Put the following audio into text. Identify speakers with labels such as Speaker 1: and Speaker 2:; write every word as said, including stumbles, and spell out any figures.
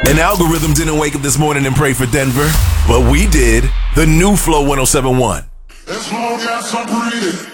Speaker 1: An algorithm didn't wake up this morning and pray for Denver, but we did. The new Flow one oh seven point one.
Speaker 2: As long as I'm breathing.